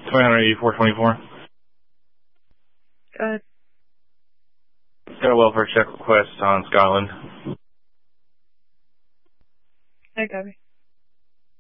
38424. Go ahead. Got a welfare check request on Scotland. I copy.